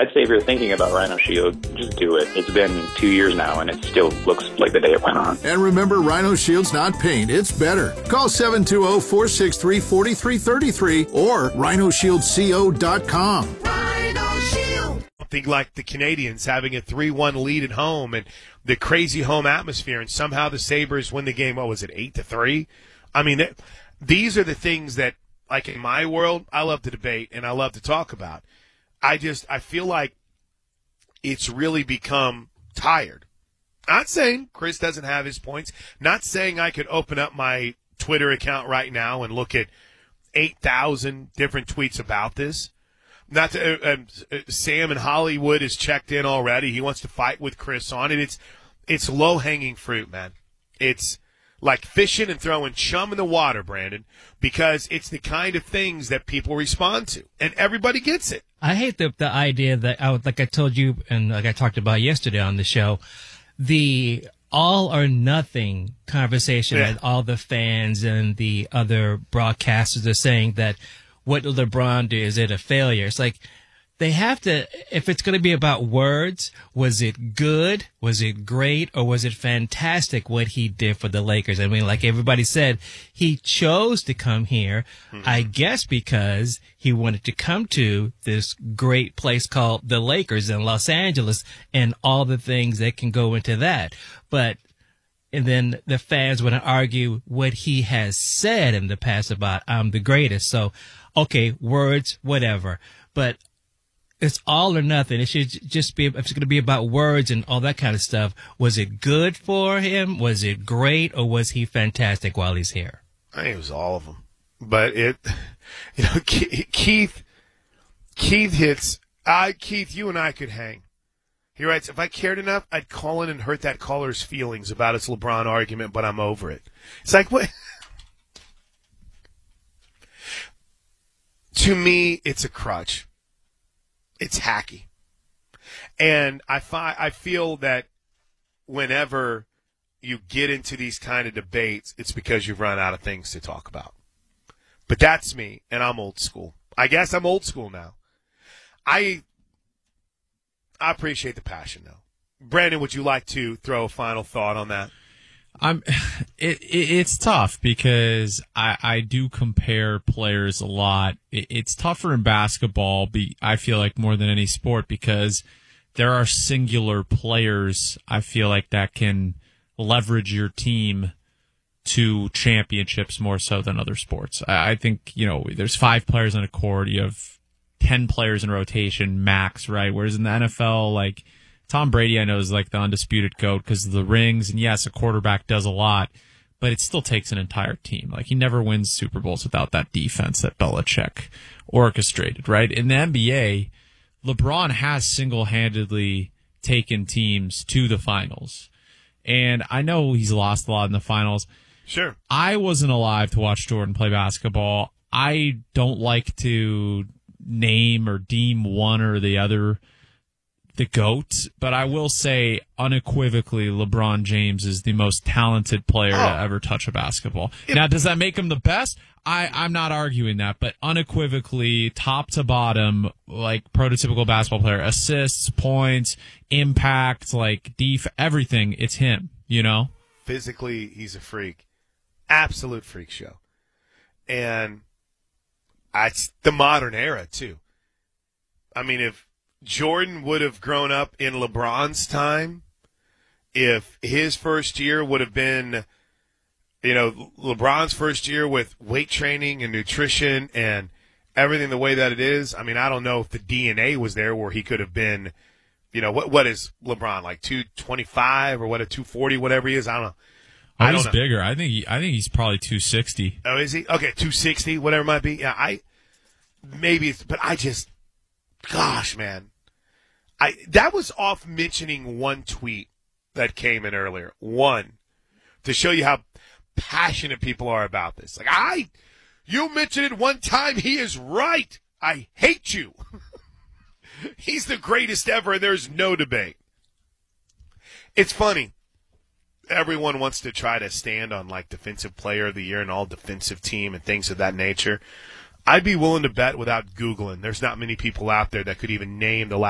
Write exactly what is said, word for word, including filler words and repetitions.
I'd say if you're thinking about Rhino Shield, just do it. It's been two years now, and it still looks like the day it went on. And remember, Rhino Shield's not paint, it's better. Call seven two zero, four six three, four three three three or rhino shield co dot com. Rhino Shield. Something like the Canadians having a three one lead at home and the crazy home atmosphere, and somehow the Sabres win the game, what was it, eight to three? I mean, th- these are the things that, like in my world, I love to debate and I love to talk about. I just, I feel like it's really become tired. Not saying Chris doesn't have his points. Not saying I could open up my Twitter account right now and look at eight thousand different tweets about this. Not to, uh, uh, Sam in Hollywood is checked in already. He wants to fight with Chris on it. It's, it's low-hanging fruit, man. It's like fishing and throwing chum in the water, Brandon, because it's the kind of things that people respond to, and everybody gets it. I hate the the idea that, I would, like I told you and like I talked about yesterday on the show, the all or nothing conversation Yeah. that all the fans and the other broadcasters are saying that what did LeBron do? Is it a failure? It's like they have to, if it's going to be about words, was it good? Was it great? Or was it fantastic what he did for the Lakers? I mean, like everybody said, he chose to come here, mm-hmm. I guess because he wanted to come to this great place called the Lakers in Los Angeles and all the things that can go into that. But and then the fans want to argue what he has said in the past about I'm the greatest. So, okay, words, whatever. But it's all or nothing. It should just be, if it's going to be about words and all that kind of stuff, was it good for him? Was it great? Or was he fantastic while he's here? I think it was all of them. But it, you know, Keith, Keith hits, I, Keith, you and I could hang. He writes, if I cared enough, I'd call in and hurt that caller's feelings about his LeBron argument, but I'm over it. It's like, what? To me, it's a crutch. It's hacky. And I fi- I feel that whenever you get into these kind of debates, it's because you've run out of things to talk about. But that's me, and I'm old school. I guess I'm old school now. I I appreciate the passion, though. Brandon, would you like to throw a final thought on that? I'm. It, it it's tough because I I do compare players a lot. It, it's tougher in basketball. Be I feel like more than any sport because there are singular players. I feel like that can leverage your team to championships more so than other sports. I, I think you know there's five players on a court. You have ten players in rotation max, right? Whereas in the N F L, like. Tom Brady, I know, is like the undisputed GOAT because of the rings, and yes, a quarterback does a lot, but it still takes an entire team. Like, he never wins Super Bowls without that defense that Belichick orchestrated, right? In the N B A, LeBron has single-handedly taken teams to the finals, and I know he's lost a lot in the finals. Sure. I wasn't alive to watch Jordan play basketball. I don't like to name or deem one or the other the GOAT, but I will say unequivocally LeBron James is the most talented player oh. to ever touch a basketball. It, now, does that make him the best? I, I'm not arguing that, but unequivocally, top to bottom, like prototypical basketball player, assists, points, impact, like def, everything, it's him, you know? Physically, he's a freak. Absolute freak show. And it's the modern era, too. I mean, if Jordan would have grown up in LeBron's time, if his first year would have been, you know, LeBron's first year with weight training and nutrition and everything the way that it is, I mean, I don't know if the D N A was there where he could have been, you know, what what is LeBron, like two twenty-five or what, a two forty, whatever he is? I don't know. Oh, I he's don't know. bigger. I think he, I think he's probably two sixty. Oh, is he? Okay, two sixty, whatever it might be. Yeah, I maybe it's, but I just, gosh, man. I, that was off mentioning one tweet that came in earlier. One. To show you how passionate people are about this. Like, I, you mentioned it one time. He is right. I hate you. He's the greatest ever, and there's no debate. It's funny. Everyone wants to try to stand on, like, defensive player of the year and all defensive team and things of that nature. I'd be willing to bet without Googling. There's not many people out there that could even name the last